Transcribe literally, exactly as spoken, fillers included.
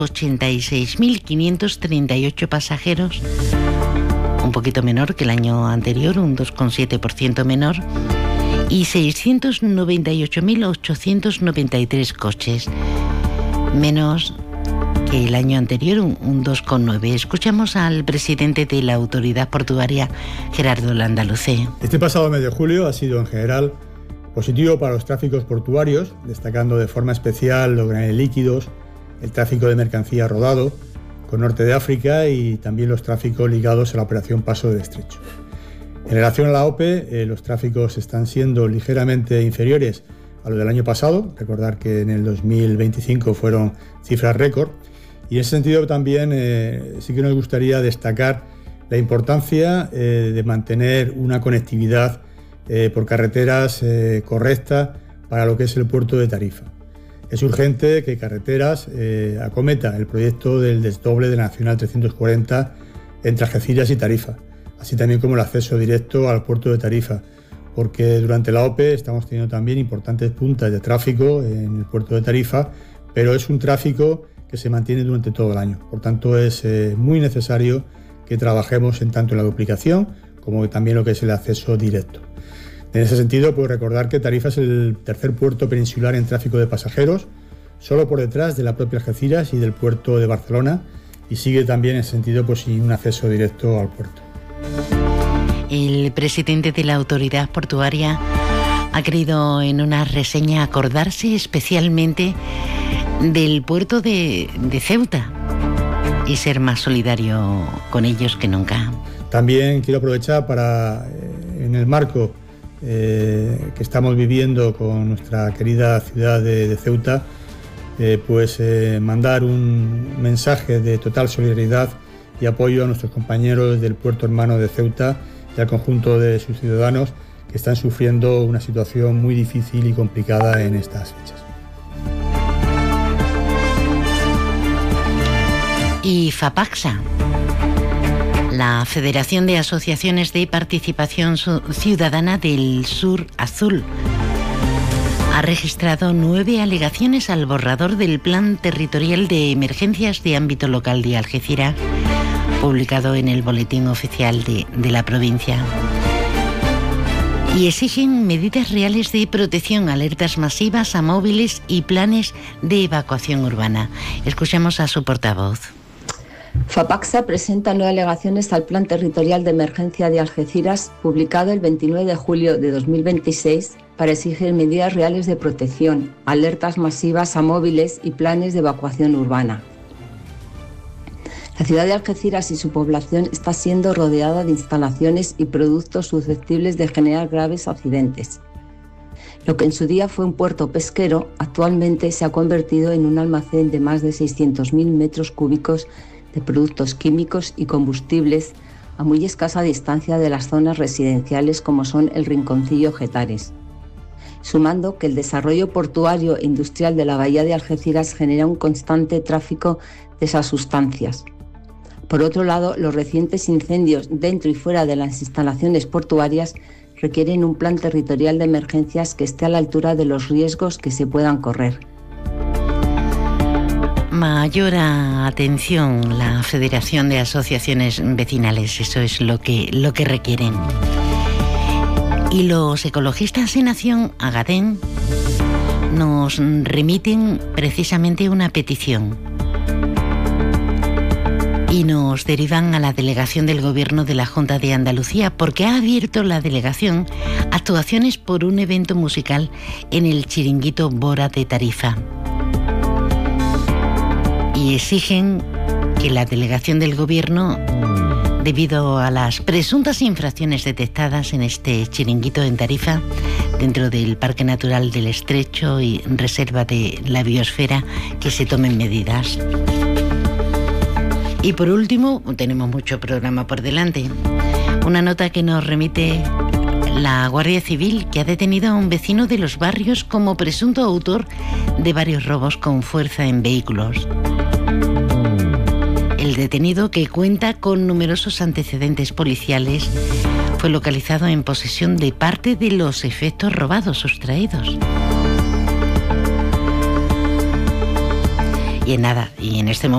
ochenta y seis mil quinientos treinta y ocho pasajeros, un poquito menor que el año anterior, un dos coma siete por ciento menor, y seiscientos noventa y ocho mil ochocientos noventa y tres coches, menos que el año anterior, un, un dos coma nueve. Escuchamos al presidente de la autoridad portuaria, Gerardo Landaluce. Este pasado mes de julio ha sido en general positivo para los tráficos portuarios, destacando de forma especial los graneles líquidos, el tráfico de mercancía rodado con norte de África y también los tráficos ligados a la operación Paso del Estrecho. En relación a la O P E, eh, los tráficos están siendo ligeramente inferiores a los del año pasado. Recordar que en el dos mil veinticinco fueron cifras récord. Y en ese sentido también eh, sí que nos gustaría destacar la importancia eh, de mantener una conectividad eh, por carreteras eh, correcta para lo que es el puerto de Tarifa. Es urgente que Carreteras eh, acometa el proyecto del desdoble de la Nacional trescientos cuarenta entre Algeciras y Tarifa, así también como el acceso directo al puerto de Tarifa, porque durante la O P E estamos teniendo también importantes puntas de tráfico en el puerto de Tarifa, pero es un tráfico que se mantiene durante todo el año. Por tanto, es eh, muy necesario que trabajemos en tanto en la duplicación como también lo que es el acceso directo. En ese sentido, puedo recordar que Tarifa es el tercer puerto peninsular en tráfico de pasajeros, solo por detrás de la propia Algeciras y del puerto de Barcelona, y sigue también en ese sentido pues, sin un acceso directo al puerto. El presidente de la autoridad portuaria ha querido en una reseña acordarse especialmente del puerto de, de Ceuta y ser más solidario con ellos que nunca. También quiero aprovechar para, eh, en el marco eh, que estamos viviendo con nuestra querida ciudad de, de Ceuta, eh, pues eh, mandar un mensaje de total solidaridad y apoyo a nuestros compañeros del puerto hermano de Ceuta y al conjunto de sus ciudadanos que están sufriendo una situación muy difícil y complicada en estas fechas. Y FAPACSA, la Federación de Asociaciones de Participación Ciudadana del Sur Azul, ha registrado nueve alegaciones al borrador del Plan Territorial de Emergencias de Ámbito Local de Algeciras, publicado en el Boletín Oficial de, de la provincia. Y exigen medidas reales de protección, alertas masivas a móviles y planes de evacuación urbana. Escuchamos a su portavoz. FAPACSA presenta nueve alegaciones al Plan Territorial de Emergencia de Algeciras, publicado el veintinueve de julio de dos mil veintiséis, para exigir medidas reales de protección, alertas masivas a móviles y planes de evacuación urbana. La ciudad de Algeciras y su población está siendo rodeada de instalaciones y productos susceptibles de generar graves accidentes. Lo que en su día fue un puerto pesquero, actualmente se ha convertido en un almacén de más de seiscientos mil metros cúbicos de productos químicos y combustibles a muy escasa distancia de las zonas residenciales como son el Rinconcillo Getares. Sumando que el desarrollo portuario e industrial de la bahía de Algeciras genera un constante tráfico de esas sustancias. Por otro lado, los recientes incendios dentro y fuera de las instalaciones portuarias requieren un plan territorial de emergencias que esté a la altura de los riesgos que se puedan correr. Mayor atención la Federación de Asociaciones Vecinales, eso es lo que, lo que requieren. Y los ecologistas en Acción, Agadén, nos remiten precisamente una petición y nos derivan a la delegación del Gobierno de la Junta de Andalucía, porque ha abierto la delegación actuaciones por un evento musical en el Chiringuito Bora de Tarifa. Y exigen que la delegación del Gobierno, debido a las presuntas infracciones detectadas en este chiringuito en Tarifa, dentro del Parque Natural del Estrecho y Reserva de la Biosfera, que se tomen medidas. Y por último, tenemos mucho programa por delante. Una nota que nos remite la Guardia Civil, que ha detenido a un vecino de Los Barrios como presunto autor de varios robos con fuerza en vehículos. El detenido, que cuenta con numerosos antecedentes policiales, fue localizado en posesión de parte de los efectos robados sustraídos. Y en nada, y en este momento